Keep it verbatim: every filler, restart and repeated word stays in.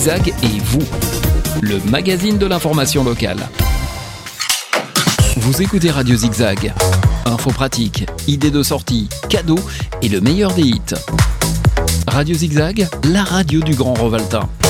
Zigzag et vous, le magazine de l'information locale. Vous écoutez Radio Zigzag. Infos pratiques, idées de sortie, cadeaux et le meilleur des hits. Radio Zigzag, la radio du Grand Revaltin.